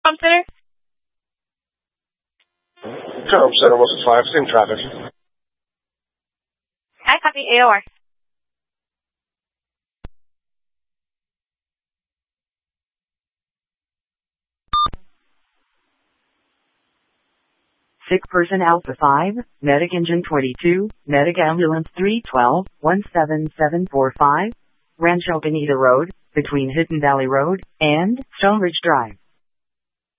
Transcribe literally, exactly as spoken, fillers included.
Com Center? Com Center, one six five, same traffic. I copy A O R. Sick person Alpha five, Medic Engine twenty-two, Medic Ambulance three twelve, one seven seven four five, Rancho Bonita Road, between Hidden Valley Road and Stone Ridge Drive.